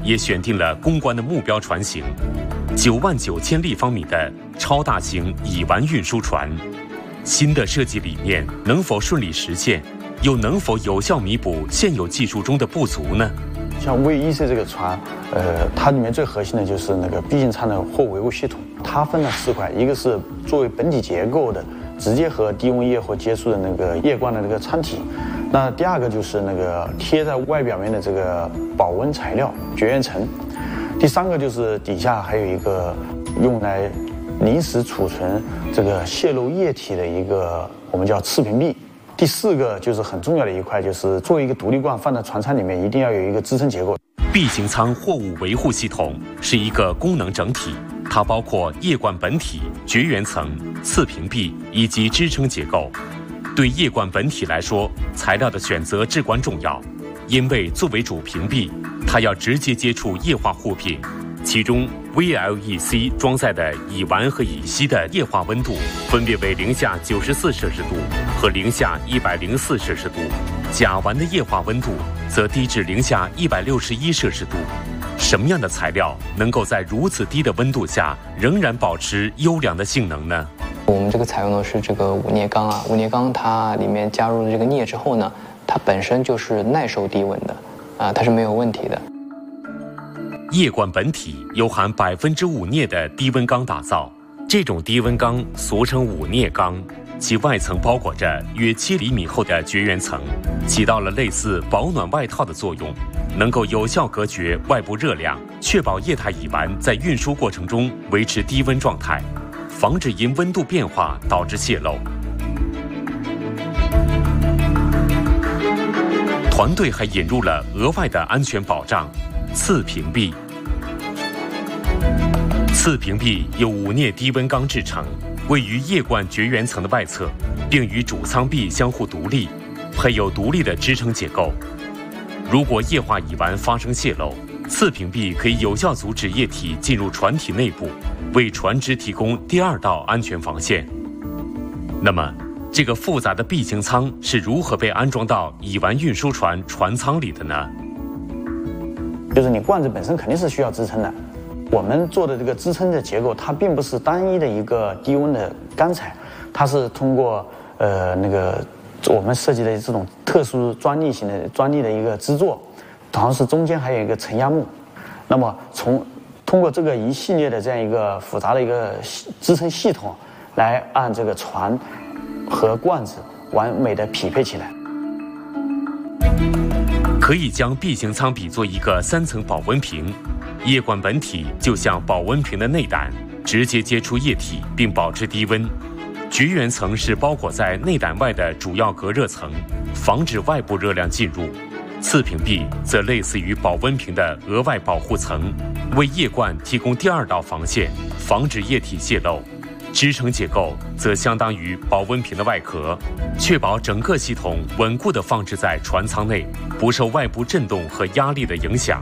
也选定了攻关的目标船型，99000立方米的超大型乙烷运输船。新的设计理念能否顺利实现，又能否有效弥补现有技术中的不足呢？ 像 V1C 这个船，它里面最核心的就是那个 B 型舱的货物维护系统，它分了4块，一个是作为本体结构的，直接和低温液或接触的那个液罐的那个舱体。那第2个就是那个贴在外表面的这个保温材料绝缘层。第3个就是底下还有一个用来临时储存这个泄漏液体的一个我们叫次屏壁。第4个就是很重要的一块，就是作为一个独立罐放在船舱里面，一定要有一个支撑结构。 B 型舱货物维护系统是一个功能整体，它包括液罐本体、绝缘层、次屏壁以及支撑结构。对液罐本体来说，材料的选择至关重要，因为作为主屏壁，它要直接接触液化货品，其中 VLEC 装载的乙烷和乙烯的液化温度分别为-94摄氏度和-104摄氏度，甲烷的液化温度则低至-161摄氏度。什么样的材料能够在如此低的温度下仍然保持优良的性能呢？ 我们这个采用的是这个5镍钢5镍钢它里面加入了这个镍之后呢，它本身就是耐受低温的，它是没有问题的。 液罐本体由含5%镍的低温钢打造，这种低温钢俗称5镍钢，其外层包裹着约7厘米厚的绝缘层，起到了类似保暖外套的作用，能够有效隔绝外部热量，确保液态乙烷在运输过程中维持低温状态，防止因温度变化导致泄漏。团队还引入了额外的安全保障——次屏壁。次屏壁由5镍低温钢制成，位于液罐绝缘层的外侧，并与主舱壁相互独立，配有独立的支撑结构。如果液化乙烷发生泄漏，次屏壁可以有效阻止液体进入船体内部，为船只提供第2道安全防线。那么，这个复杂的 B 型舱是如何被安装到乙烷运输船船舱里的呢？ 就是你罐子本身肯定是需要支撑的，我们做的这个支撑的结构，它并不是单一的一个低温的钢材，它是通过我们设计的这种特殊专利的一个支座，同时中间还有一个承压木。那么通过这个一系列的这样一个复杂的一个支撑系统，来按这个船和罐子完美的匹配起来。 可以将 B 型舱比作一个3层保温瓶，液罐本体就像保温瓶的内胆，直接接触液体并保持低温。绝缘层是包裹在内胆外的主要隔热层，防止外部热量进入。次屏壁则类似于保温瓶的额外保护层，为液罐提供第2道防线，防止液体泄漏。支撑结构则相当于保温瓶的外壳，确保整个系统稳固地放置在船舱内，不受外部震动和压力的影响。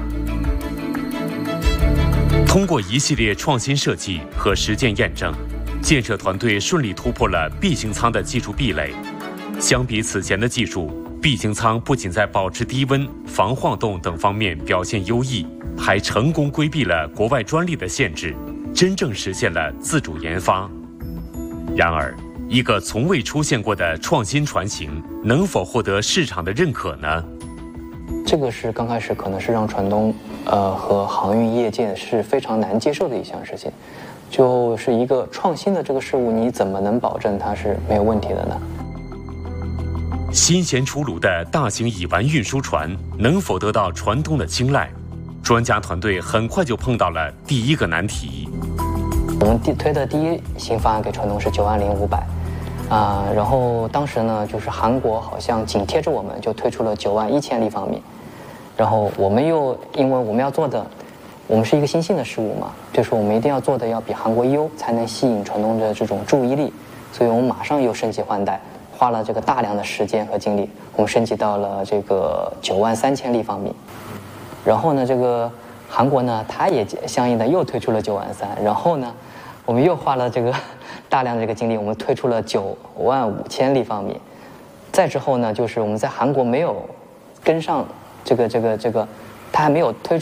通过一系列创新设计和实践验证，建设团队顺利突破了 B 型舱的技术壁垒。相比此前的技术，B 型舱不仅在保持低温、防晃动等方面表现优异，还成功规避了国外专利的限制，真正实现了自主研发。然而，一个从未出现过的创新船型，能否获得市场的认可呢？ 这个是刚开始可能是让船东和航运业界是非常难接受的一项事情，就是一个创新的这个事物，你怎么能保证它是没有问题的呢？ 新鲜出炉的大型乙烷运输船能否得到船东的青睐？专家团队很快就碰到了第一个难题。 我们推的第1型方案给船东是90500，然后当时呢，就是韩国好像紧贴着我们就推出了91000立方米，然后我们又因为我们要做的，我们是一个新兴的事物嘛，就是我们一定要做的要比韩国优，才能吸引船东的这种注意力，所以我们马上又升级换代。花了这个大量的时间和精力，我们升级到了这个93000立方米。然后呢，这个韩国呢，它也相应的又推出了93000，然后呢，我们又花了这个大量的这个精力，我们推出了95000立方米。再之后呢，就是我们在韩国没有跟上这个，它还没有推出